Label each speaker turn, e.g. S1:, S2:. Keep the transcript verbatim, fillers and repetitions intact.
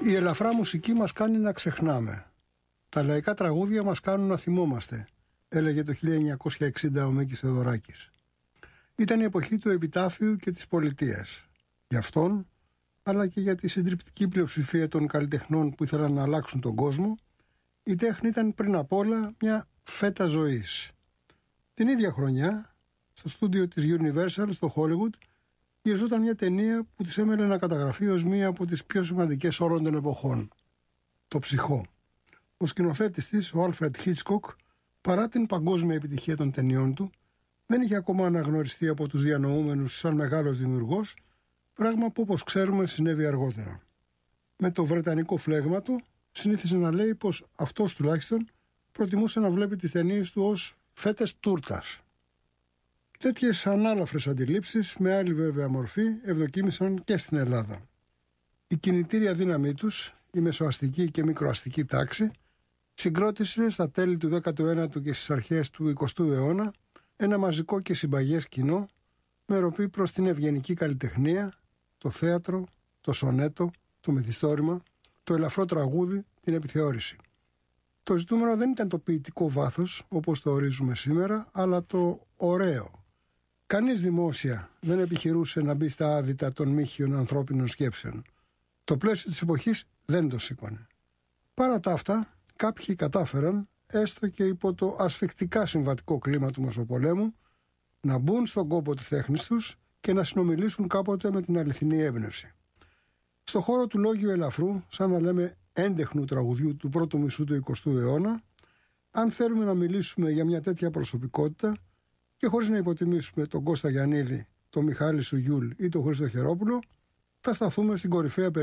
S1: Η ελαφρά μουσική μας κάνει να ξεχνάμε. Τα λαϊκά τραγούδια μας κάνουν να θυμόμαστε, έλεγε το χίλια εννιακόσια εξήντα ο Μίκης Θεοδωράκης. Ήταν η εποχή του επιτάφιου και της πολιτείας. Για αυτόν, αλλά και για τη συντριπτική πλειοψηφία των καλλιτεχνών που ήθελαν να αλλάξουν τον κόσμο, η τέχνη ήταν πριν απ' όλα μια φέτα ζωής. Την ίδια χρονιά, στο στούντιο της Universal στο Hollywood, γυριζόταν μια ταινία που της έμελε να καταγραφεί ως μία από τις πιο σημαντικές όλων των εποχών. Το Ψυχό. Ο σκηνοθέτης της, ο Alfred Hitchcock, παρά την παγκόσμια επιτυχία των ταινιών του, δεν είχε ακόμα αναγνωριστεί από τους διανοούμενους σαν μεγάλος δημιουργός, πράγμα που όπως ξέρουμε συνέβη αργότερα. Με το βρετανικό φλέγμα του, συνήθιζε να λέει πως αυτός τουλάχιστον προτιμούσε να βλέπει τις ταινίες του ως φέτες τούρτας. Τέτοιες ανάλαφρες αντιλήψεις, με άλλη βέβαια μορφή, ευδοκίμησαν και στην Ελλάδα. Η κινητήρια δύναμή τους, η μεσοαστική και μικροαστική τάξη, συγκρότησε στα τέλη του δέκατου ένατου και στις αρχές του εικοστού αιώνα ένα μαζικό και συμπαγές κοινό, με ροπή προς την ευγενική καλλιτεχνία, το θέατρο, το σονέτο, το μυθιστόρημα, το ελαφρό τραγούδι, την επιθεώρηση. Το ζητούμενο δεν ήταν το ποιητικό βάθος, όπως το ορίζουμε σήμερα, αλλά το ωραίο. Κανείς δημόσια δεν επιχειρούσε να μπει στα άδυτα των μύχιων ανθρώπινων σκέψεων. Το πλαίσιο της εποχής δεν το σήκωνε. Παρά τα αυτά, κάποιοι κατάφεραν, έστω και υπό το ασφικτικά συμβατικό κλίμα του Μεσοπολέμου, να μπουν στον κόπο της τέχνης τους και να συνομιλήσουν κάποτε με την αληθινή έμπνευση. Στο χώρο του λόγιου ελαφρού, σαν να λέμε έντεχνου τραγουδιού του πρώτου μισού του εικοστού αιώνα, αν θέλουμε να μιλήσουμε για μια τέτοια προσωπικότητα, και χωρίς να υποτιμήσουμε τον Κώστα Γιαννίδη, τον Μιχάλη Σουγιούλ ή τον Χρήστο Χερόπουλο, θα σταθούμε στην κορυφαία